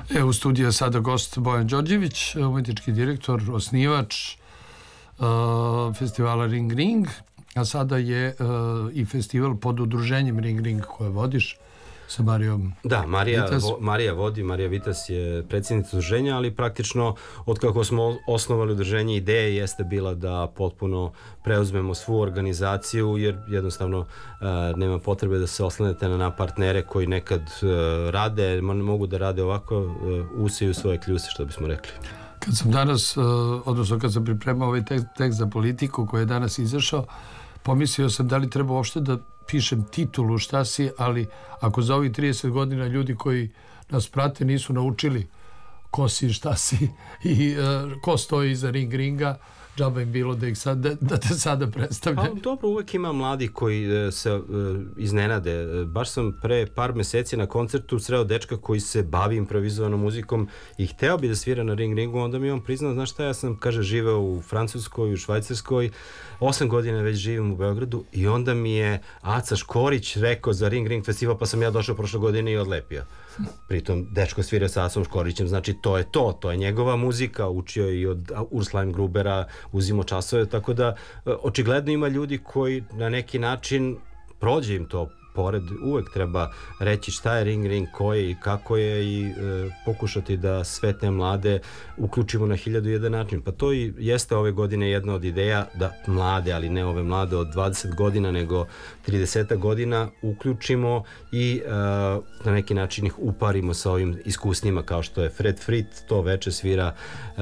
U studiju je sada gost Bojan Đorđević, umetnički direktor, osnivač festivala Ring Ring, a sada je i festival pod udruženjem Ring Ring koje vodiš sa Marijom. Da, Marija vodi, Marija Vitas je predsjednica udruženja, ali praktično od kako smo osnovali udruženje, ideja jeste bila da potpuno preuzmemo svu organizaciju, jer jednostavno nema potrebe da se oslanete na partnere koji nekad rade, mogu da rade ovako, usiju svoje kljuse, što bismo rekli. Kad sam danas, odnosno kad sam pripremao ovaj tekst za politiku koji je danas izašao, pomislio sam da li treba uopšte da pišem titulu šta si, ali ako za ovih 30 godina ljudi koji nas prate nisu naučili ko si, šta si i ko stoji iza Ring Ringa, džaba im bilo da te sada predstavljaju. Dobro, uvek ima mladi koji se iznenade. Baš sam pre par meseci na koncertu sreo dečka koji se bavi improvizovanom muzikom i hteo bi da svira na Ring Ringu, onda mi on priznao, znaš šta, ja sam, kaže, živeo u Francuskoj, u Švajcarskoj, 8 godina već živim u Beogradu i onda mi je Aca Škorić rekao za Ring Ring festival, pa sam ja došao prošle godine i odlepio. Pritom dečko svira sa Acom Škorićem, znači to je njegova muzika, učio je i od Ursula M. Grubera, uzimo časove, tako da očigledno ima ljudi koji na neki način prođe im to pored, uvek treba reći šta je Ring Ring, ko je i kako je i pokušati da sve te mlade uključimo na 1001 način. Pa to i jeste ove godine jedna od ideja da mlade, ali ne ove mlade od 20 godina, nego 30 godina uključimo i na neki način ih uparimo sa ovim iskusnima kao što je Fred Frit, to veče svira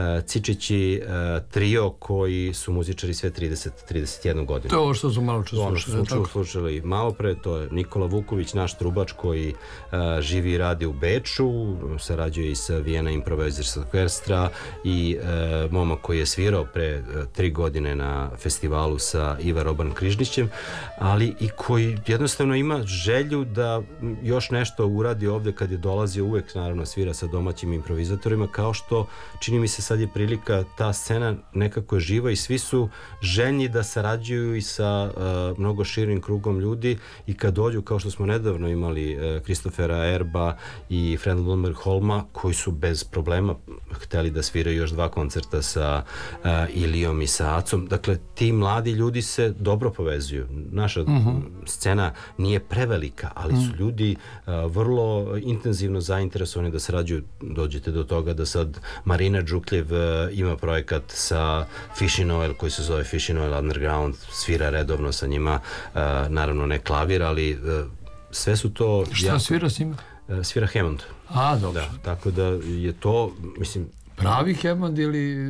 Cičići trio koji su muzičari sve 30-31 godina. To je ovo što smo malo čas slušali malo pre, to je Nikola Vuković, naš trubač koji živi i radi u Beču, sarađuje i sa Vienna Improvisers Orchestra i momak koji je svirao pre 3 godine na festivalu sa Iva Roban Križnićem, ali i koji jednostavno ima želju da još nešto uradi ovde kad je dolazio, uvek naravno svira sa domaćim improvizatorima, kao što čini mi se sad je prilika, ta scena nekako je živa i svi su željni da sarađuju i sa mnogo širim krugom ljudi i kad dođu, kao što smo nedavno imali Kristofera Erba i Freda Lundberg Holma, koji su bez problema hteli da sviraju još 2 koncerta sa Ilijom i sa Acom. Dakle, ti mladi ljudi se dobro povezuju. Naša scena nije prevelika, ali su ljudi vrlo intenzivno zainteresovani da sarađuju. Dođete do toga da sad Marina Đukljev ima projekat sa Fishin Oil koji se zove Fishin Oil Underground, svira redovno sa njima, naravno ne klavir, ali sve su to... Šta svira s njima? Svira Hammond. Dobro. Da, tako da je to, mislim... Pravi Hammond ili...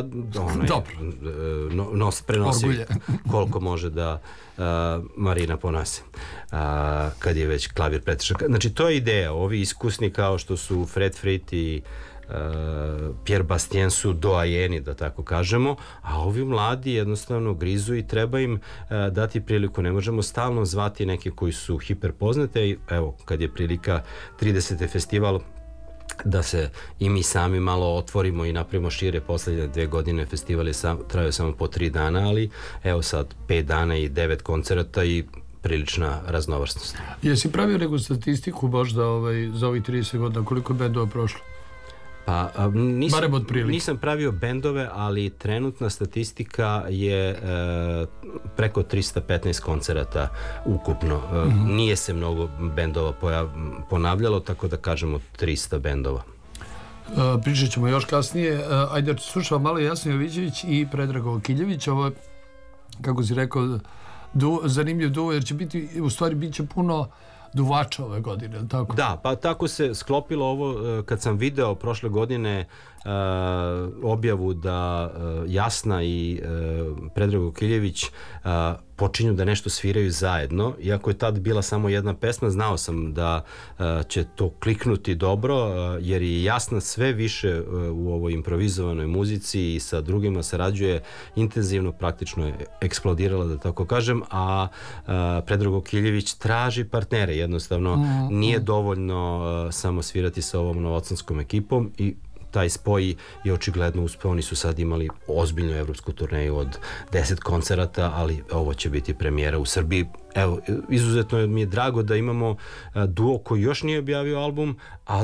prenosi koliko može da Marina ponose kad je već klavir pretešak. Znači to je ideja, ovi iskusni kao što su Fred Frit i Pierre Bastien su doajeni, da tako kažemo, a ovi mladi jednostavno grizu i treba im dati priliku. Ne možemo stalno zvati neke koji su hiperpoznate. Evo, kad je prilika 30. festival, da se i mi sami malo otvorimo i napravimo šire. Poslednje 2 godine festivali traju samo po 3 dana, ali evo sad 5 dana i 9 koncerata i prilična raznovrsnost. Jesi pravio neku statistiku možda za ovih 30 godina, koliko je bendova prošlo? Pa nisam pravio bendove, ali trenutna statistika je preko 315 koncerata ukupno. Nije se mnogo bendova ponavljalo, tako da kažemo 300 bendova. Pričat ćemo još kasnije. Ajde, slušamo malo Jasna Jovićević i Predraga Okiljević. Ovo je, kako si rekao, zanimljiv duo, jer će biti, u stvari bit će puno duvača ove godine, tako? Da, pa tako se sklopilo ovo kad sam video prošle godine objavu da Jasna i Predrag Okiljević počinju da nešto sviraju zajedno. Iako je tad bila samo jedna pesma, znao sam da će to kliknuti dobro, jer je Jasna sve više u ovoj improvizovanoj muzici i sa drugima sarađuje intenzivno, praktično je eksplodirala, da tako kažem, a Predrag Okiljević traži partnere, jednostavno nije dovoljno samo svirati sa ovom novosadskom ekipom i taj spoj je očigledno uspeo. Oni su sad imali ozbiljnu evropsku turneju od 10 koncerata, ali ovo će biti premijera u Srbiji. Evo, izuzetno mi je drago da imamo duo koji još nije objavio album, ali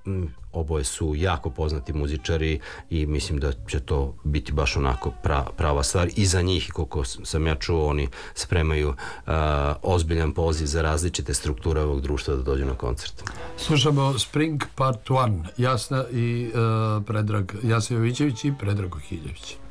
oboje su jako poznati muzičari i mislim da će to biti baš onako prava stvar i za njih, koliko sam ja čuo, oni spremaju ozbiljan poziv za različite strukture ovog društva da dođu na koncert. Slušamo Spring Part 1, Jasna i Predrag Jasna Jovićević i Predrag Ohiljević.